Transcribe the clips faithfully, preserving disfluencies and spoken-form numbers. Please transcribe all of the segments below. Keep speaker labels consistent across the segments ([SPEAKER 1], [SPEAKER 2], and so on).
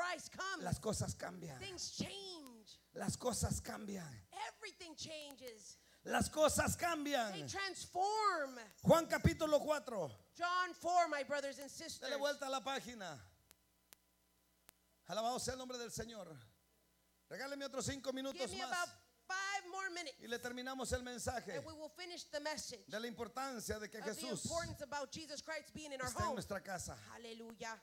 [SPEAKER 1] Christ comes,
[SPEAKER 2] las cosas cambian.
[SPEAKER 1] things change.
[SPEAKER 2] Las cosas cambian.
[SPEAKER 1] Everything changes.
[SPEAKER 2] Las cosas
[SPEAKER 1] They
[SPEAKER 2] cambian.
[SPEAKER 1] transform.
[SPEAKER 2] Juan capítulo cuatro.
[SPEAKER 1] John four, my brothers and sisters.
[SPEAKER 2] Dale vuelta a la página. Alabado sea el nombre del Señor. Regáleme otros cinco minutos
[SPEAKER 1] Give me
[SPEAKER 2] más
[SPEAKER 1] about five more minutes,
[SPEAKER 2] y le terminamos el mensaje
[SPEAKER 1] and we will finish the message
[SPEAKER 2] de la importancia de que
[SPEAKER 1] of the
[SPEAKER 2] Jesús
[SPEAKER 1] importance about Jesus Christ being in our
[SPEAKER 2] está en
[SPEAKER 1] home.
[SPEAKER 2] nuestra casa.
[SPEAKER 1] Hallelujah.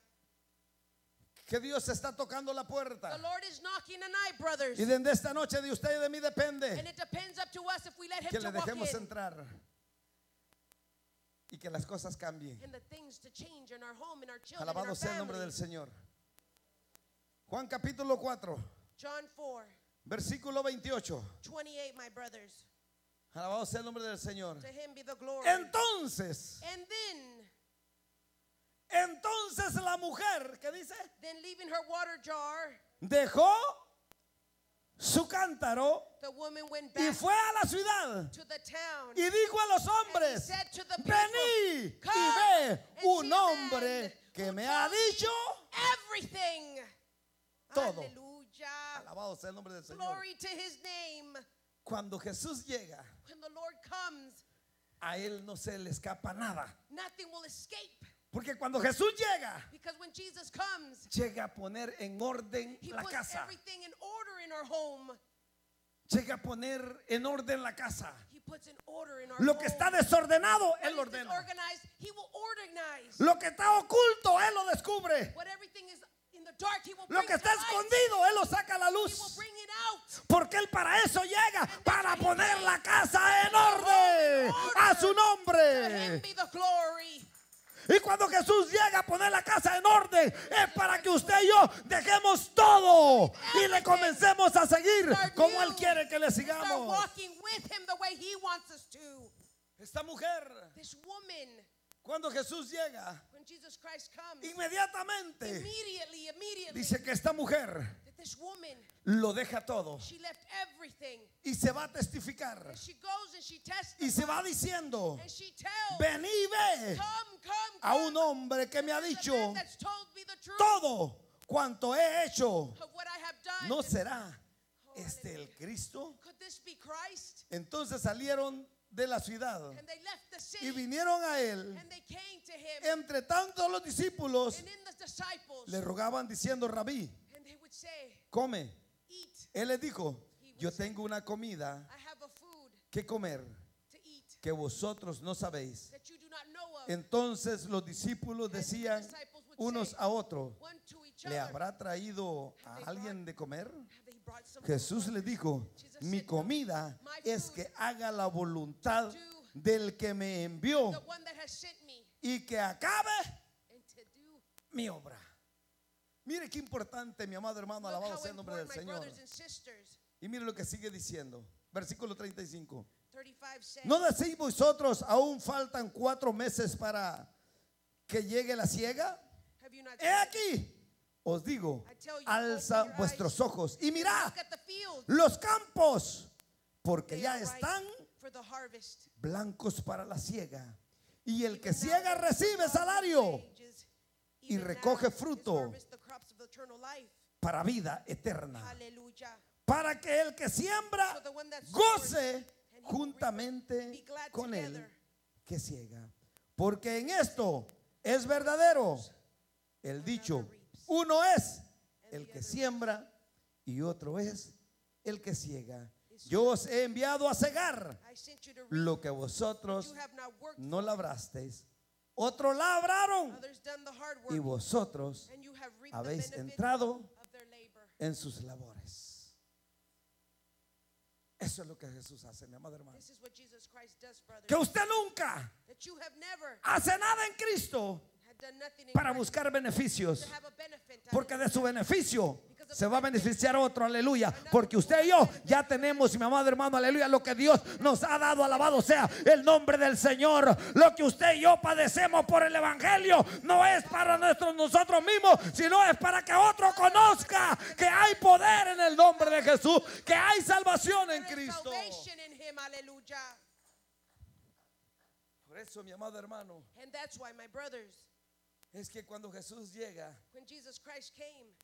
[SPEAKER 2] Que Dios está tocando la puerta.
[SPEAKER 1] The Lord is knocking tonight, brothers.
[SPEAKER 2] Y desde esta noche de usted y de mí
[SPEAKER 1] And
[SPEAKER 2] depende
[SPEAKER 1] it depends up to us if we let him
[SPEAKER 2] que
[SPEAKER 1] to
[SPEAKER 2] le
[SPEAKER 1] walk
[SPEAKER 2] dejemos
[SPEAKER 1] in.
[SPEAKER 2] entrar y que las cosas cambien.
[SPEAKER 1] And the things to change in our home, in our children, in
[SPEAKER 2] Alabado
[SPEAKER 1] our
[SPEAKER 2] sea el nombre
[SPEAKER 1] family.
[SPEAKER 2] del Señor. Juan capítulo cuatro,
[SPEAKER 1] John four,
[SPEAKER 2] versículo veintiocho.
[SPEAKER 1] twenty-eight, my brothers.
[SPEAKER 2] Alabado sea el nombre del Señor.
[SPEAKER 1] To him be the glory.
[SPEAKER 2] Entonces,
[SPEAKER 1] And then,
[SPEAKER 2] entonces la mujer, ¿qué dice?
[SPEAKER 1] then leaving her water jar,
[SPEAKER 2] Dejó su cántaro
[SPEAKER 1] the woman went
[SPEAKER 2] y
[SPEAKER 1] back
[SPEAKER 2] fue a la ciudad
[SPEAKER 1] to the town.
[SPEAKER 2] y dijo a los
[SPEAKER 1] And he
[SPEAKER 2] hombres:
[SPEAKER 1] said to the people,
[SPEAKER 2] vení y
[SPEAKER 1] "Come
[SPEAKER 2] ve
[SPEAKER 1] and
[SPEAKER 2] un
[SPEAKER 1] see a man
[SPEAKER 2] hombre que
[SPEAKER 1] who
[SPEAKER 2] me
[SPEAKER 1] told
[SPEAKER 2] ha
[SPEAKER 1] me
[SPEAKER 2] dicho
[SPEAKER 1] everything."
[SPEAKER 2] todo.
[SPEAKER 1] Hallelujah.
[SPEAKER 2] Alabado sea el nombre del Señor.
[SPEAKER 1] Glory to his name.
[SPEAKER 2] Cuando Jesús llega,
[SPEAKER 1] When the Lord comes,
[SPEAKER 2] a él no se le escapa nada.
[SPEAKER 1] nothing will escape.
[SPEAKER 2] Porque cuando Jesús llega,
[SPEAKER 1] Because when Jesus comes,
[SPEAKER 2] llega a poner en orden
[SPEAKER 1] he
[SPEAKER 2] la
[SPEAKER 1] puts
[SPEAKER 2] casa.
[SPEAKER 1] everything in order in our home.
[SPEAKER 2] Llega a poner en orden la casa.
[SPEAKER 1] He puts in order in our
[SPEAKER 2] Lo
[SPEAKER 1] home.
[SPEAKER 2] que está desordenado,
[SPEAKER 1] What
[SPEAKER 2] Él lo
[SPEAKER 1] is
[SPEAKER 2] ordena.
[SPEAKER 1] disorganized, he will organize.
[SPEAKER 2] Lo que está oculto, Él lo descubre.
[SPEAKER 1] What everything is in the dark, he will
[SPEAKER 2] Lo
[SPEAKER 1] bring
[SPEAKER 2] que
[SPEAKER 1] to
[SPEAKER 2] está
[SPEAKER 1] light.
[SPEAKER 2] escondido, Él lo saca a la
[SPEAKER 1] He will
[SPEAKER 2] luz.
[SPEAKER 1] bring it out.
[SPEAKER 2] Porque Él para eso llega, para poner la casa en orden a su
[SPEAKER 1] To him
[SPEAKER 2] nombre.
[SPEAKER 1] be the glory.
[SPEAKER 2] Y cuando Jesús llega a poner la casa en orden, es para que usted y yo dejemos todo y le comencemos a seguir como Él quiere que le
[SPEAKER 1] Start
[SPEAKER 2] sigamos.
[SPEAKER 1] walking with him the way he wants us to.
[SPEAKER 2] Esta mujer,
[SPEAKER 1] This woman,
[SPEAKER 2] cuando Jesús llega,
[SPEAKER 1] when Jesus Christ comes,
[SPEAKER 2] inmediatamente
[SPEAKER 1] immediately, immediately,
[SPEAKER 2] dice que esta mujer
[SPEAKER 1] that this woman,
[SPEAKER 2] lo deja todo
[SPEAKER 1] she left everything.
[SPEAKER 2] y se va a testificar
[SPEAKER 1] And she goes and she
[SPEAKER 2] y se
[SPEAKER 1] testifies.
[SPEAKER 2] va diciendo:
[SPEAKER 1] And she tells,
[SPEAKER 2] vení y ve
[SPEAKER 1] come, come,
[SPEAKER 2] a
[SPEAKER 1] come.
[SPEAKER 2] un hombre que me ha
[SPEAKER 1] There's a
[SPEAKER 2] dicho
[SPEAKER 1] man that's told me the truth
[SPEAKER 2] todo cuanto he hecho.
[SPEAKER 1] of what I have done.
[SPEAKER 2] ¿No será
[SPEAKER 1] Oh,
[SPEAKER 2] este el
[SPEAKER 1] hallelujah.
[SPEAKER 2] Cristo?
[SPEAKER 1] Could this be Christ?
[SPEAKER 2] Entonces salieron de la ciudad
[SPEAKER 1] And they left the
[SPEAKER 2] y
[SPEAKER 1] city
[SPEAKER 2] vinieron a él.
[SPEAKER 1] and they came to him.
[SPEAKER 2] Entre tanto los discípulos
[SPEAKER 1] And in the disciples,
[SPEAKER 2] le rogaban diciendo: Rabí,
[SPEAKER 1] and they would say,
[SPEAKER 2] come.
[SPEAKER 1] eat.
[SPEAKER 2] Él les dijo: yo tengo una comida
[SPEAKER 1] I have a food
[SPEAKER 2] que comer
[SPEAKER 1] to eat
[SPEAKER 2] que vosotros no sabéis.
[SPEAKER 1] that you do not know of.
[SPEAKER 2] Entonces los discípulos decían unos a otros:
[SPEAKER 1] One to each
[SPEAKER 2] ¿le
[SPEAKER 1] other.
[SPEAKER 2] habrá traído a alguien de comer?
[SPEAKER 1] Have they brought some
[SPEAKER 2] Jesús
[SPEAKER 1] food?
[SPEAKER 2] le dijo: mi comida es que haga la voluntad del que me envió
[SPEAKER 1] The one that has sent me
[SPEAKER 2] y que acabe
[SPEAKER 1] and to do.
[SPEAKER 2] mi obra. Mire qué importante, mi amado hermano,
[SPEAKER 1] Look
[SPEAKER 2] alabado
[SPEAKER 1] how
[SPEAKER 2] sea el nombre del
[SPEAKER 1] important, my
[SPEAKER 2] Señor.
[SPEAKER 1] brothers and sisters.
[SPEAKER 2] Y mire lo que sigue diciendo, versículo treinta y cinco.
[SPEAKER 1] thirty-five says,
[SPEAKER 2] ¿No decís vosotros aún faltan cuatro meses para que llegue la siega?
[SPEAKER 1] have you not
[SPEAKER 2] He aquí, os digo,
[SPEAKER 1] I tell you,
[SPEAKER 2] alza
[SPEAKER 1] open your
[SPEAKER 2] vuestros
[SPEAKER 1] eyes
[SPEAKER 2] ojos y mirad
[SPEAKER 1] look at the fields.
[SPEAKER 2] los campos, porque
[SPEAKER 1] They
[SPEAKER 2] ya
[SPEAKER 1] are ripe
[SPEAKER 2] están
[SPEAKER 1] for the harvest.
[SPEAKER 2] blancos para la siega. Y el que
[SPEAKER 1] Even now
[SPEAKER 2] ciega
[SPEAKER 1] there is
[SPEAKER 2] recibe
[SPEAKER 1] harvest
[SPEAKER 2] salario
[SPEAKER 1] wages.
[SPEAKER 2] y
[SPEAKER 1] Even
[SPEAKER 2] recoge
[SPEAKER 1] now is
[SPEAKER 2] fruto
[SPEAKER 1] harvest the crops of eternal life.
[SPEAKER 2] para vida eterna.
[SPEAKER 1] Hallelujah.
[SPEAKER 2] Para que el que siembra
[SPEAKER 1] So the one that
[SPEAKER 2] goce
[SPEAKER 1] sows and he will
[SPEAKER 2] juntamente
[SPEAKER 1] be glad
[SPEAKER 2] con él
[SPEAKER 1] together.
[SPEAKER 2] que ciega. Porque en esto es verdadero el dicho: uno es el que siembra y otro es el que ciega. Yo os he enviado a cegar
[SPEAKER 1] I sent you to reap.
[SPEAKER 2] lo que vosotros
[SPEAKER 1] You have not worked
[SPEAKER 2] no
[SPEAKER 1] for.
[SPEAKER 2] labrasteis. Otros labraron
[SPEAKER 1] Others done the hard
[SPEAKER 2] y
[SPEAKER 1] work.
[SPEAKER 2] vosotros
[SPEAKER 1] And you have reaped the
[SPEAKER 2] habéis
[SPEAKER 1] benefit
[SPEAKER 2] entrado
[SPEAKER 1] of their labor.
[SPEAKER 2] en sus labores. Eso es lo que Jesús hace, mi amado hermano.
[SPEAKER 1] This is what Jesus Christ does, brothers.
[SPEAKER 2] Que usted nunca
[SPEAKER 1] That you have never
[SPEAKER 2] hace nada en Cristo
[SPEAKER 1] had done nothing in
[SPEAKER 2] para
[SPEAKER 1] Christ
[SPEAKER 2] buscar beneficios,
[SPEAKER 1] to have a benefit.
[SPEAKER 2] porque de su beneficio se va a beneficiar otro, aleluya. Porque usted y yo ya tenemos, mi amado hermano, aleluya, lo que Dios nos ha dado, alabado sea el nombre del Señor. Lo que usted y yo padecemos por el Evangelio no es para nuestros, nosotros mismos, sino es para que otro conozca que hay poder en el nombre de Jesús, que hay salvación en
[SPEAKER 1] There is
[SPEAKER 2] Cristo.
[SPEAKER 1] salvation in him. Hallelujah.
[SPEAKER 2] Por eso, mi amado hermano,
[SPEAKER 1] And that's why, my brothers,
[SPEAKER 2] es que cuando Jesús llega,
[SPEAKER 1] when Jesus Christ came,